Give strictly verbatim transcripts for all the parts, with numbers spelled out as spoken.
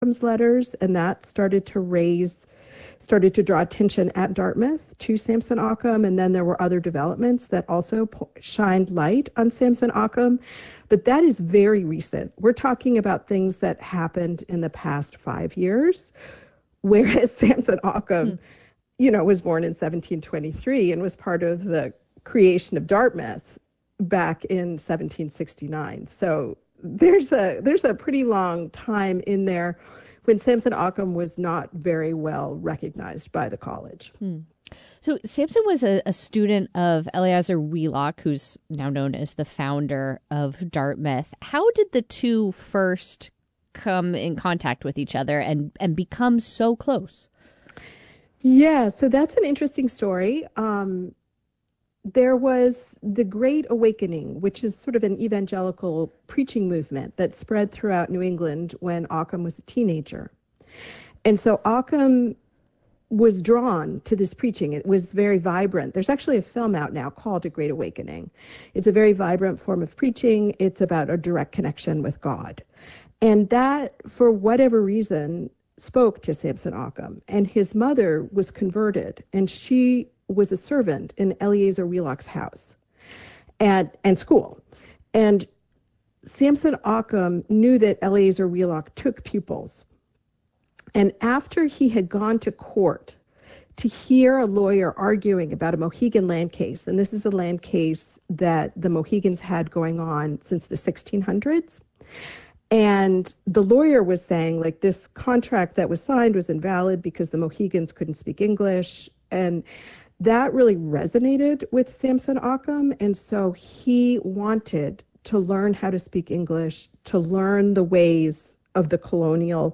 Occam's letters, and that started to raise, started to draw attention at Dartmouth to Samson Occam. And then there were other developments that also po- shined light on Samson Occam. But that is very recent. We're talking about things that happened in the past five years, whereas Samson Occam, hmm. you know, was born in seventeen twenty-three and was part of the creation of Dartmouth back in seventeen sixty-nine. So there's a there's a pretty long time in there when Samson Occam was not very well recognized by the college. Hmm. So Samson was a, a student of Eleazar Wheelock, who's now known as the founder of Dartmouth. How did the two first come in contact with each other and, and become so close? Yeah, so that's an interesting story. Um, there was the Great Awakening, which is sort of an evangelical preaching movement that spread throughout New England when Occam was a teenager. And so Occam was drawn to this preaching. It was very vibrant. There's actually a film out now called A Great Awakening. It's a very vibrant form of preaching. It's about a direct connection with God. And that, for whatever reason, spoke to Samson Occam. And his mother was converted, and she was a servant in Eleazar Wheelock's house and, and school. And Samson Occam knew that Eleazar Wheelock took pupils. And after he had gone to court to hear a lawyer arguing about a Mohegan land case, and this is a land case that the Mohegans had going on since the sixteen hundreds, and the lawyer was saying, like, this contract that was signed was invalid because the Mohegans couldn't speak English, and that really resonated with Samson Occam, and so he wanted to learn how to speak English, to learn the ways of the colonial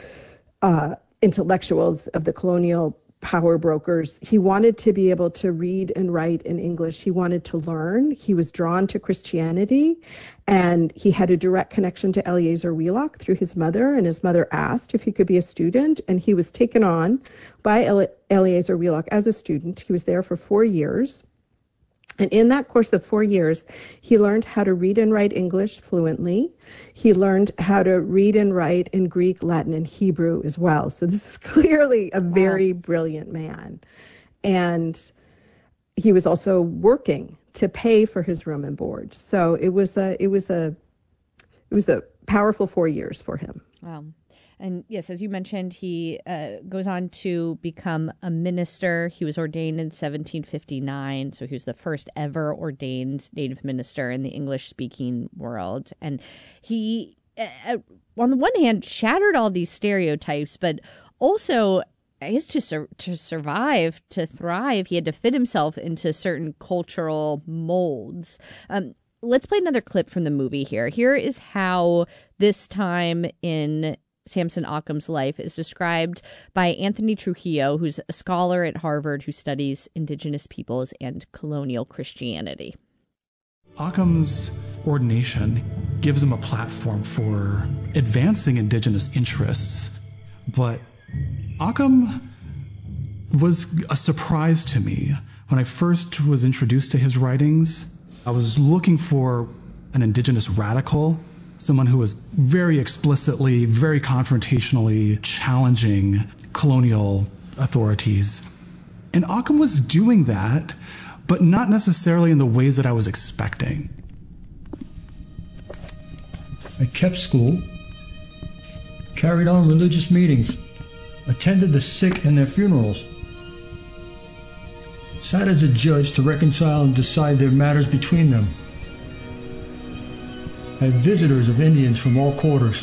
uh, intellectuals, of the colonial power brokers. He wanted to be able to read and write in English. He wanted to learn. He was drawn to Christianity, and he had a direct connection to Eleazar Wheelock through his mother, and his mother asked if he could be a student, and he was taken on by Ele- Eleazar Wheelock as a student. He was there for four years. And in that course of four years, he learned how to read and write English fluently. He learned how to read and write in Greek, Latin, and Hebrew as well. So this is clearly a very wow. brilliant man. And he was also working to pay for his room and board. So it was a it was a it was a powerful four years for him. Wow. And yes, as you mentioned, he uh, goes on to become a minister. He was ordained in seventeen fifty-nine, so he was the first ever ordained native minister in the English-speaking world. And he, uh, on the one hand, shattered all these stereotypes, but also, I guess, to, sur- to survive, to thrive, he had to fit himself into certain cultural molds. Um, let's play another clip from the movie here. Here is how this time in Samson Occam's life is described by Anthony Trujillo, who's a scholar at Harvard who studies indigenous peoples and colonial Christianity. Occam's ordination gives him a platform for advancing indigenous interests, but Occam was a surprise to me. When I first was introduced to his writings, I was looking for an indigenous radical, someone who was very explicitly, very confrontationally challenging colonial authorities. And Occam was doing that, but not necessarily in the ways that I was expecting. I kept school, carried on religious meetings, attended the sick and their funerals, sat as a judge to reconcile and decide their matters between them. I had visitors of Indians from all quarters.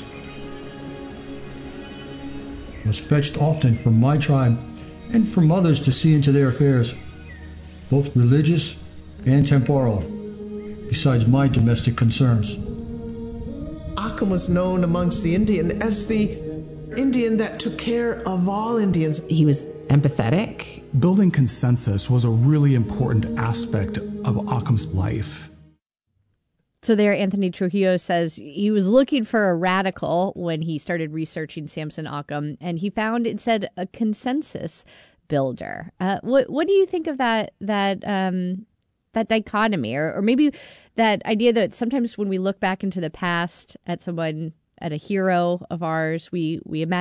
I was fetched often from my tribe and from others to see into their affairs, both religious and temporal, besides my domestic concerns. Occam was known amongst the Indian as the Indian that took care of all Indians. He was empathetic. Building consensus was a really important aspect of Occam's life. So there, Anthony Trujillo says he was looking for a radical when he started researching Samson Occam, and he found instead a consensus builder. Uh, what what do you think of that that um, that dichotomy, or, or maybe that idea that sometimes when we look back into the past at someone, at a hero of ours, we we imagine